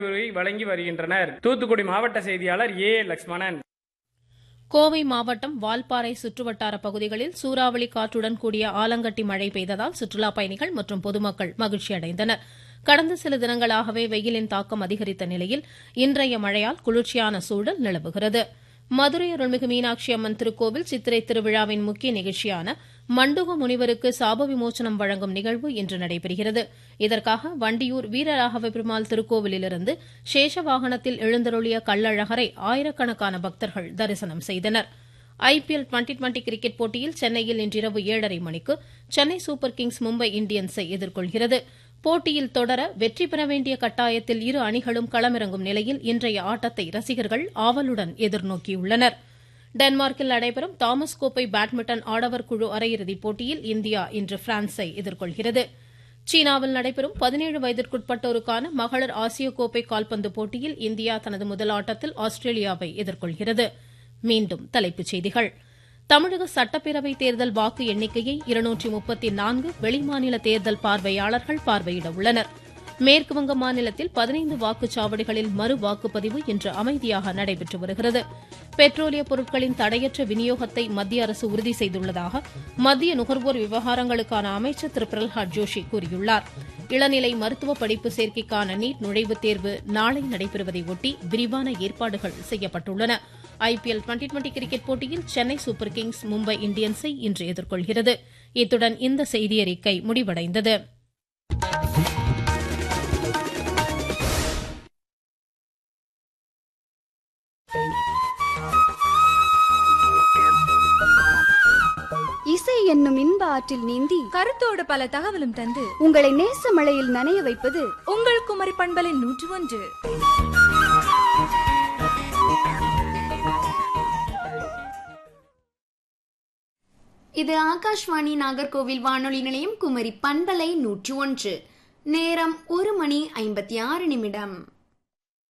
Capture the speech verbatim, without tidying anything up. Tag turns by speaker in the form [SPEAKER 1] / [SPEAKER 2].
[SPEAKER 1] வழங்கி வருகின்றனர். தூத்துக்குடி மாவட்ட செய்தியாளர் ஏ லட்சுமணன்.
[SPEAKER 2] கோவை மாவட்டம் வால்பாறை சுற்றுவட்டார பகுதிகளில் சூறாவளி காற்றுடன் கூடிய ஆலங்கட்டி மழை பெய்ததால் சுற்றுலாப் பயணிகள் மற்றும் பொதுமக்கள் மகிழ்ச்சியடைந்தனர். கடந்த சில தினங்களாகவே வெயிலின் தாக்கம் அதிகரித்த நிலையில் இன்றைய மழையால் குளிர்ச்சியான சூழல் நிலவுகிறது. மதுரை அருள்மிகு மீனாட்சி அம்மன் திருக்கோவில் சித்திரை திருவிழாவின் முக்கிய நிகழ்ச்சியான மண்டுக முனிவருக்கு சாப விமோசனம் வழங்கும் நிகழ்வு இன்று நடைபெறுகிறது. இதற்காக வண்டியூர் வீரராகவ பெருமாள் திருக்கோவிலிலிருந்து சேஷ வாகனத்தில் எழுந்தருளிய கள்ளழகரை ஆயிரக்கணக்கான பக்தர்கள் தரிசனம் செய்தனர். ஐபிஎல் டுவெண்டி டுவெண்டி கிரிக்கெட் போட்டியில் சென்னையில் இன்றிரவு ஏழரை மணிக்கு சென்னை சூப்பர் கிங்ஸ் மும்பை இந்தியன்ஸை எதிர்கொள்கிறது. போட்டியில் தொடர வெற்றி பெற வேண்டிய கட்டாயத்தில் இரு அணிகளும் களமிறங்கும் நிலையில் இன்றைய ஆட்டத்தை ரசிகர்கள் ஆவலுடன் எதிர்நோக்கியுள்ளனர். டென்மார்க்கில் நடைபெறும் தாமஸ் கோப்பை பேட்மிண்டன் ஆடவர் குழு அரையிறுதிப் போட்டியில் இந்தியா இன்று பிரான்ஸை எதிர்கொள்கிறது. சீனாவில் நடைபெறும் பதினேழு வயதிற்குட்பட்டோருக்கான மகளிர் ஆசிய கோப்பை கால்பந்து போட்டியில் இந்தியா தனது முதல் ஆட்டத்தில் ஆஸ்திரேலியாவை எதிர்கொள்கிறது. மீண்டும் தலைப்புச் செய்திகள். தமிழக சட்டப்பேரவை தேர்தல் வாக்கு எண்ணிக்கையை இருநூற்றி முப்பத்தி நான்கு வெளிமாநில தேர்தல் பார்வையாளர்கள் பார்வையிட உள்ளனர். மேற்குவங்க மாநிலத்தில் பதினைந்து வாக்குச்சாவடிகளில் மறு வாக்குப்பதிவு இன்று அமைதியாக நடைபெற்று வருகிறது. பெட்ரோலிய பொருட்களின் தடையற்ற விநியோகத்தை மத்திய அரசு உறுதி செய்துள்ளதாக மத்திய நுகர்வோர் விவகாரங்களுக்கான அமைச்சர் திரு பிரல்ஹாத் ஜோஷி கூறியுள்ளார். இளநிலை மருத்துவ படிப்பு சேர்க்கைக்கான நீட் நுழைவுத் தேர்வு நாளை நடைபெறுவதை ஒட்டி விரிவான ஏற்பாடுகள் செய்யப்பட்டுள்ளன. ஐபிஎல் டுவெண்டி டுவெண்டி கிரிக்கெட் போட்டியில் சென்னை சூப்பர் கிங்ஸ் மும்பை இந்தியன்ஸை இன்று எதிர்கொள்கிறது. இத்துடன் இந்த செய்தியறிக்கை முடிவடைந்தது.
[SPEAKER 3] இசை என்னும் இன்ப ஆற்றில் நீந்தி
[SPEAKER 4] கருத்தோடு பல தகவலும் தந்து
[SPEAKER 3] உங்களை நேச மழையில் நனைய வைப்பது
[SPEAKER 4] உங்கள் குமரி பண்பலை நூற்று ஒன்று.
[SPEAKER 5] இது ஆகாஷ்வாணி நாகர்கோவில் வானொலி நிலையம் குமரி பண்பலை நூற்று ஒன்று. நேரம் ஒரு மணி ஐம்பத்தி ஆறு நிமிடம்.